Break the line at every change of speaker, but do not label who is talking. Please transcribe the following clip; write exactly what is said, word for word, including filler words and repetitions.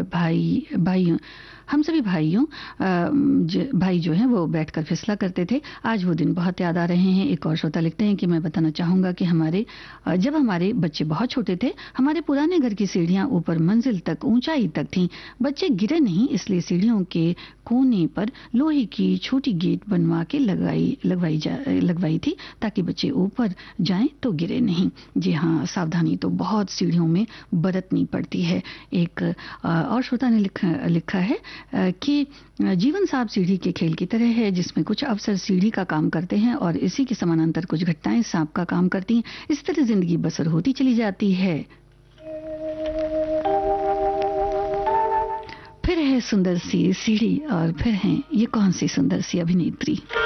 भाई भाइयों हम सभी भाइयों ज, भाई जो हैं वो बैठकर फिसला करते थे। आज वो दिन बहुत याद आ रहे हैं। एक और श्रोता लिखते हैं कि मैं बताना चाहूंगा कि हमारे जब हमारे बच्चे बहुत छोटे थे, हमारे पुराने घर की सीढ़ियां ऊपर मंजिल तक ऊंचाई तक थीं। बच्चे गिरे नहीं, इसलिए सीढ़ियों के कोने पर लोहे की छोटी गेट बनवा के लगाई लगवाई जा लगवाई थी ताकि बच्चे ऊपर जाएं तो गिरे नहीं। जी हाँ, सावधानी तो बहुत सीढ़ियों में बरतनी पड़ती है। एक और श्रोता ने लिखा लिखा है कि जीवन सांप सीढ़ी के खेल की तरह है, जिसमें कुछ अवसर सीढ़ी का काम करते हैं और इसी के समानांतर कुछ घटनाएं सांप का काम करती हैं। इस तरह जिंदगी बसर होती चली जाती है। फिर है सुंदर सी सीढ़ी और फिर है ये कौन सी सुंदर सी अभिनेत्री।